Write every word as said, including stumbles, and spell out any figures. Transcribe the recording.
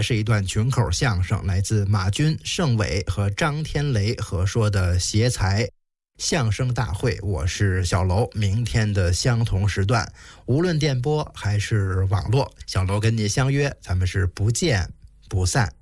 来是一段群口相声，来自马军、盛伟和张天雷合说的谐才相声大会。我是小楼，明天的相同时段，无论电波还是网络，小楼跟你相约，咱们是不见不散。